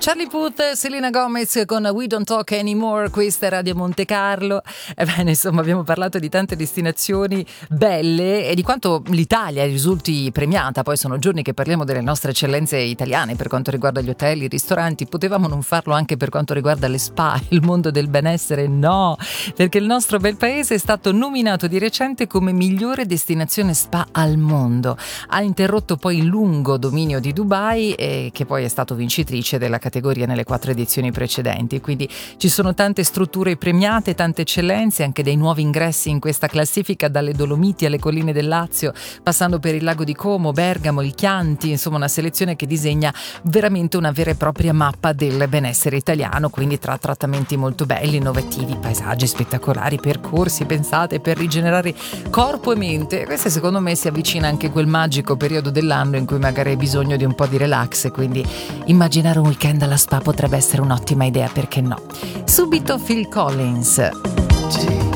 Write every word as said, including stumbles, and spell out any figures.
Charlie Puth, Selena Gomez con We Don't Talk Anymore, questa è Radio Monte Carlo. Ebbene, insomma, abbiamo parlato di tante destinazioni belle e di quanto l'Italia risulti premiata. Poi sono giorni che parliamo delle nostre eccellenze italiane per quanto riguarda gli hotel, i ristoranti. Potevamo non farlo anche per quanto riguarda le spa, il mondo del benessere? No, perché il nostro bel paese è stato nominato di recente come migliore destinazione spa al mondo. Ha interrotto poi il lungo dominio di Dubai, eh, che poi è stato vincitrice della categoria nelle quattro edizioni precedenti. Quindi ci sono tante strutture premiate, tante eccellenze, anche dei nuovi ingressi in questa classifica, dalle Dolomiti alle colline del Lazio, passando per il lago di Como, Bergamo, il Chianti, insomma una selezione che disegna veramente una vera e propria mappa del benessere italiano, quindi tra trattamenti molto belli, innovativi, paesaggi spettacolari, percorsi pensate per rigenerare corpo e mente. Questo secondo me si avvicina anche quel magico periodo dell'anno in cui magari hai bisogno di un po' di relax, e quindi immaginare un weekend alla spa potrebbe essere un'ottima idea, perché no? Subito Phil Collins.